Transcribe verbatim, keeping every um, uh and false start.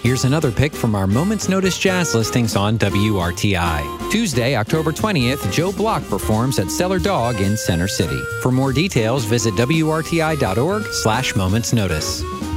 Here's another pick from our Moments Notice jazz listings on W R T I. Tuesday, October twentieth, Joe Block performs at Stellar Dog in Center City. For more details, visit W R T I dot org slash Moments Notice.